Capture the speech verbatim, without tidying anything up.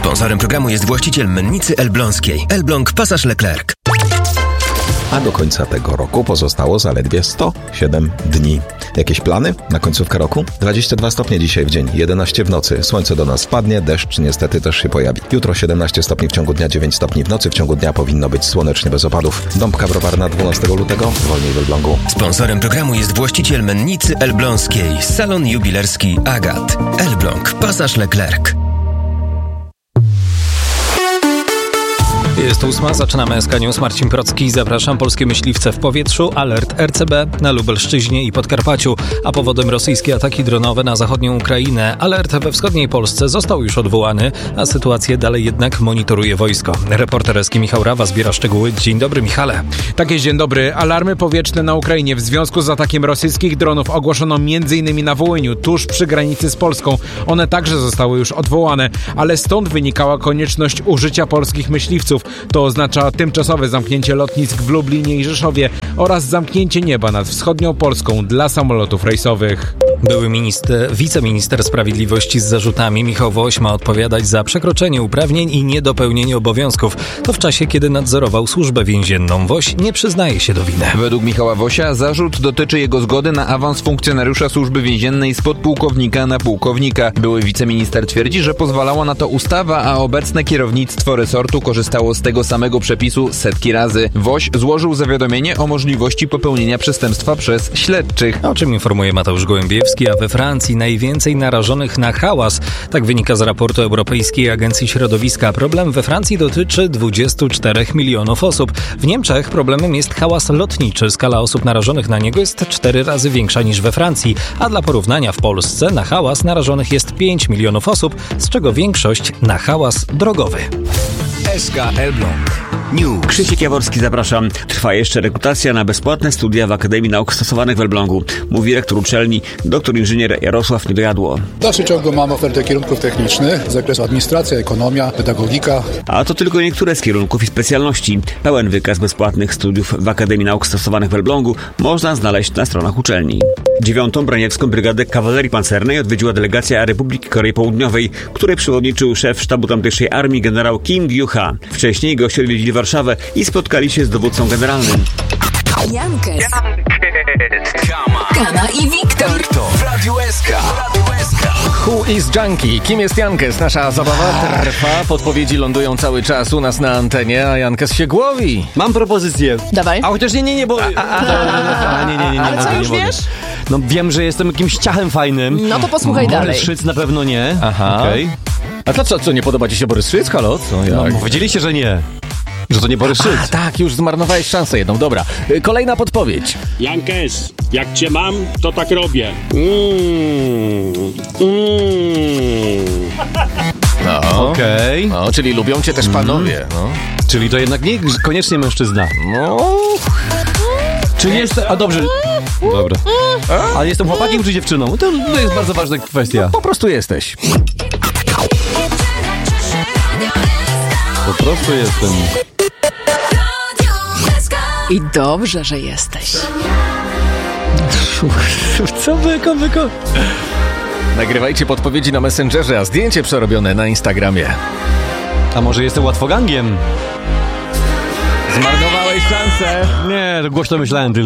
Sponsorem programu jest właściciel mennicy elbląskiej. Elbląg Pasaż Leclerc. A do końca tego roku pozostało zaledwie sto siedem dni. Jakieś plany na końcówkę roku? dwadzieścia dwa stopnie dzisiaj w dzień, jedenaście w nocy. Słońce do nas spadnie, deszcz niestety też się pojawi. Jutro siedemnaście stopni w ciągu dnia, dziewięć stopni w nocy. W ciągu dnia powinno być słonecznie bez opadów. Dąbka browarna dwunastego lutego, wolniej w Elblągu. Sponsorem programu jest właściciel mennicy elbląskiej. Salon jubilerski Agat. Elbląg Pasaż Leclerc. Jest ósma, zaczynamy S K News. Marcin Procki, zapraszam. Polskie myśliwce w powietrzu, alert R C B na Lubelszczyźnie i Podkarpaciu, a powodem rosyjskie ataki dronowe na zachodnią Ukrainę. Alert we wschodniej Polsce został już odwołany, a sytuację dalej jednak monitoruje wojsko. Reporter S K Michał Rawa zbiera szczegóły. Dzień dobry, Michale. Tak jest, dzień dobry. Alarmy powietrzne na Ukrainie w związku z atakiem rosyjskich dronów ogłoszono m.in. na Wołyniu, tuż przy granicy z Polską. One także zostały już odwołane, ale stąd wynikała konieczność użycia polskich myśliwców. To oznacza tymczasowe zamknięcie lotnisk w Lublinie i Rzeszowie oraz zamknięcie nieba nad wschodnią Polską dla samolotów rejsowych. Były minister, wiceminister sprawiedliwości z zarzutami Michał Woś ma odpowiadać za przekroczenie uprawnień i niedopełnienie obowiązków. To w czasie, kiedy nadzorował służbę więzienną. Woś nie przyznaje się do winy. Według Michała Wosia zarzut dotyczy jego zgody na awans funkcjonariusza służby więziennej z podpułkownika na pułkownika. Były wiceminister twierdzi, że pozwalała na to ustawa, a obecne kierownictwo resortu korzystało z tego samego przepisu setki razy. Woś złożył zawiadomienie o możliwości popełnienia przestępstwa przez śledczych. O czym informuje Mateusz Gołębiewski, a we Francji najwięcej narażonych na hałas. Tak wynika z raportu Europejskiej Agencji Środowiska. Problem we Francji dotyczy dwudziestu czterech milionów osób. W Niemczech problemem jest hałas lotniczy. Skala osób narażonych na niego jest cztery razy większa niż we Francji. A dla porównania w Polsce na hałas narażonych jest pięć milionów osób, z czego większość na hałas drogowy. S K Elbląg News. Krzysiek Jaworski, zapraszam. Trwa jeszcze rekrutacja na bezpłatne studia w Akademii Nauk Stosowanych w Elblągu. Mówi rektor uczelni, doktor inżynier Jarosław Niedojadło. W dalszym ciągu mamy ofertę kierunków technicznych z zakresu administracja, ekonomia, pedagogika. A to tylko niektóre z kierunków i specjalności. Pełen wykaz bezpłatnych studiów w Akademii Nauk Stosowanych w Elblągu można znaleźć na stronach uczelni. Dziewiątą Braniewską Brygadę Kawalerii Pancernej odwiedziła delegacja Republiki Korei Południowej, której przewodniczył szef sztabu tamtejszej armii generał Kim Gyu-ha. Wcześniej goście odwiedzili Warszawę i spotkali się z dowódcą generalnym. Jankes, Kama i Wiktor w Radiu S K. Who is Junkie? Kim jest Jankes? Nasza zabawa trwa, podpowiedzi lądują cały czas u nas na antenie, a Jankes się głowi. Mam propozycję. Dawaj. A chociaż nie, nie, nie, bo... A, a, a, nie, nie, nie, nie, Ale co, nie, już nie wiesz? No wiem, że jestem jakimś ciachem fajnym. No to posłuchaj Borys dalej. Szyc na pewno nie. Aha. Okej. A to co, co, nie podoba ci się Borys Szyc? Halo? Co, jak? No, powiedzieliście, że nie. Że to nie Borys Szyc. A, tak, już zmarnowałeś szansę jedną, dobra. Y, Kolejna podpowiedź. Jankes, jak cię mam, to tak robię. Mm, mm. No. Okej. No, czyli lubią cię też panowie. No. Czyli to jednak nie koniecznie mężczyzna. No. Czy jest... A dobrze. Dobra. Ale jestem chłopakiem czy dziewczyną? To, to jest bardzo ważna kwestia. Po prostu jesteś. Po prostu jestem. I dobrze, że jesteś. Co wyko, wyko? Nagrywajcie podpowiedzi na Messengerze, a zdjęcie przerobione na Instagramie. A może jestem łatwogangiem? Zmarnowałeś szansę. Nie, to głośno myślałem tylko.